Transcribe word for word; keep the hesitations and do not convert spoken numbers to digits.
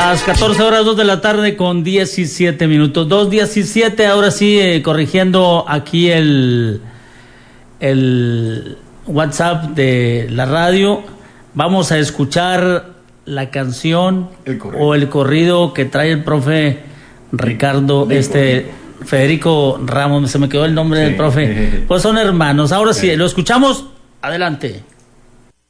Las catorce horas, dos de la tarde con diecisiete minutos. dos diecisiete, ahora sí, eh, corrigiendo aquí el, el WhatsApp de la radio. Vamos a escuchar la canción el o el corrido que trae el profe Ricardo, de este Federico Ramos. Se me quedó el nombre sí. del profe. Pues son hermanos. Ahora sí, sí, lo escuchamos. Adelante.